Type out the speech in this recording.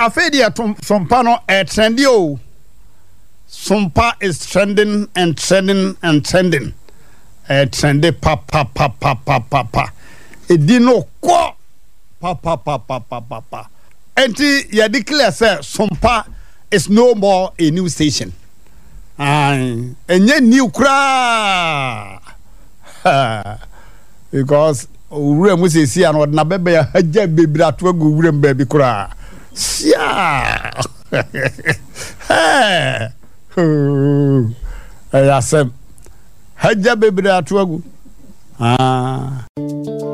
afedi atom sompa no trendy o. Sompa is trending and trending and trending. Trendy pa. Edino ko pa. Enti ya declare say Sompa is no more a new station. Enye new kra. Because ure mu se si an na bebe ya haja bebra to agu ure mbabi kra. Sia. Ayasem haja bebra to agu.